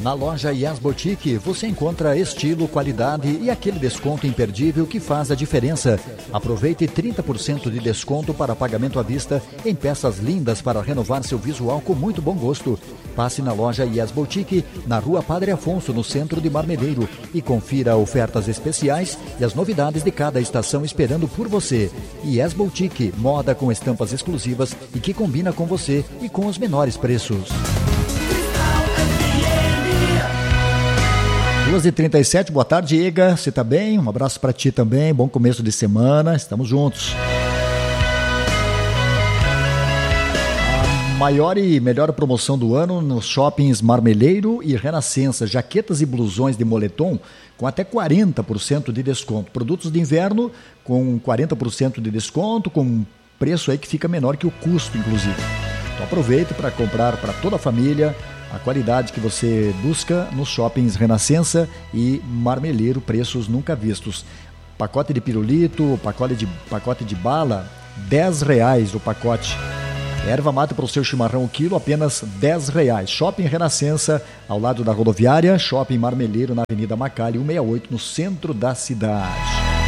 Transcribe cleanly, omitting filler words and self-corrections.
Na loja Yes Boutique você encontra estilo, qualidade e aquele desconto imperdível que faz a diferença. Aproveite 30% de desconto para pagamento à vista em peças lindas para renovar seu visual com muito bom gosto. Passe na loja Yes Boutique, na Rua Padre Afonso, no centro de Marmeleiro, e confira ofertas especiais e as novidades de cada estação esperando por você. Yes Boutique, moda com estampas exclusivas e que combina com você e com os menores preços. 2h37, boa tarde, Ega, você tá bem? Um abraço para ti também, bom começo de semana, estamos juntos. A maior e melhor promoção do ano nos shoppings Marmeleiro e Renascença, jaquetas e blusões de moletom com até 40% de desconto. Produtos de inverno com 40% de desconto, com preço aí que fica menor que o custo, inclusive. Então aproveite para comprar para toda a família a qualidade que você busca nos shoppings Renascença e Marmeleiro, preços nunca vistos. Pacote de pirulito, pacote de bala, R$10 o pacote. Erva mate para o seu chimarrão o quilo, apenas R$10. Shopping Renascença, ao lado da rodoviária. Shopping Marmeleiro, na Avenida Macalli, 168, no centro da cidade.